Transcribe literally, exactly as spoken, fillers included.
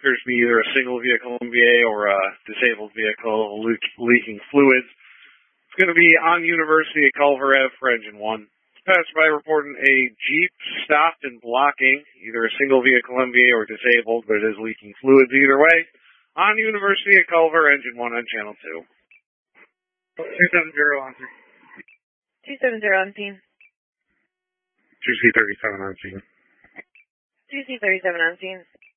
Appears to be either a single vehicle M V A or a disabled vehicle le- leaking fluids. It's going to be on University at Culver Ave for engine one. Passerby reporting a Jeep stopped and blocking, either a single vehicle M V A or disabled, but it is leaking fluids either way. On University at Culver, engine one on channel two. two seven zero on scene. two seven zero on scene. two C thirty-seven on scene. two C thirty-seven on scene.